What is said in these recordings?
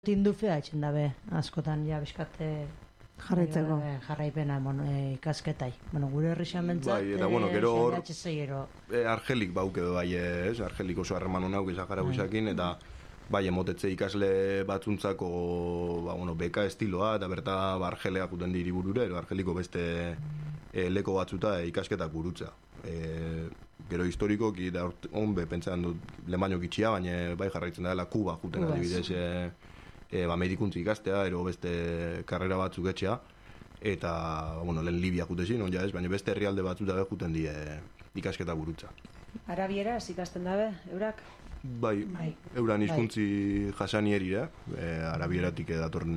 Tindufea etxen dabe, askotan, ja, biskate jarraitzeko. Jarraipena, ikasketai. Gure herrixan bentzat, Bai, eta gero hor, gero. Argelik bauke bai, Argelik oso harreman honauk izakara guizakin, eta bai, emotetze ikasle batzuntzako beka estiloa, eta berta Argelea juten diri burura, ero Argeliko beste leko batzuta ikasketak gurutza. Gero historikoki, da honbe, pentsan dut, Lemañok itxia, baina bai jarraitzen dela Kuba juten adibidez, medikuntzi ikastea, ero beste karrera batzuk etxea, eta, lehen Libia jutezin, baina beste herrialde batzuta juten die ikasketa gurutza. Arabieraz ikasten dabe, eurak? Bai, euran hizkuntzi jasanieri, arabieratik datorren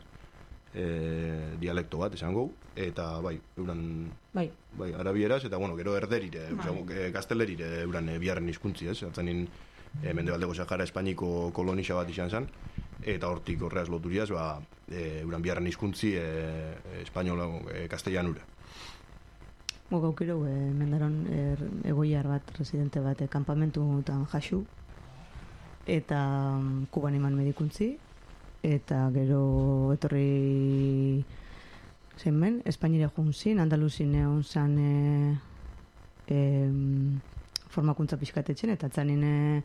dialekto bat, esango, eta euran arabieraz, eta gero erderire, gaztelerire euran biharren hizkuntzi, atzanin Mendebaldeko Sahara Espainiko kolonisa bat izan zen, eta hortik horreaz loturiaz, euran biharren hizkuntzi espainola, kastellanura. Gaukiro, mendaron egoiar bat, residente bat, kanpamentutan jasu, eta Kuban eman medikuntzi, eta gero etorri zenben, Espainira junzin, Andaluzin egon zan formakuntza pixkatetzen, eta atzanin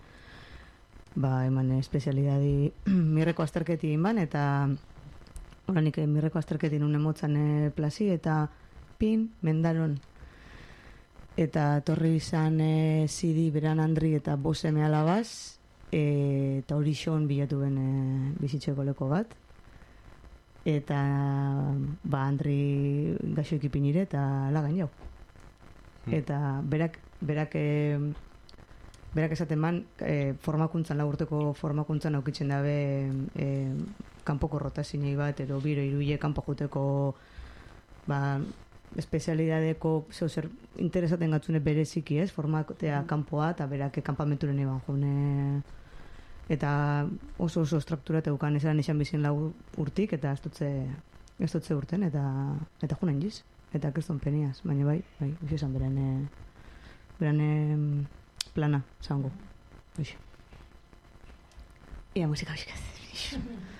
eman espezialidadi mirreko azterketi inban, eta oranik mirreko azterketi nun emotzan plazi, eta pin, mendaron, eta torri izan Zidi, Beran Andri eta Boseme alabaz, eta hori xon bilatu ben bizitzeko leko bat, eta Andri gaxo ekipinire eta lagan jau. Eta berak esaten man, formakuntzan, lagurteko formakuntzan aukitzen dabe kanpoko rotazinei bat, ero biro iruile kanpo juteko espezialidadeko zer interesaten gatzune bereziki, formatea kanpoa, eta berak kanpamenturen eban june, eta oso strukturat eukan esan bizien lau urtik, eta ez dutze urten, eta junen jiz, eta kriston peniaz, baina bai, esan beren plana, zango. Ia musika bizkaz.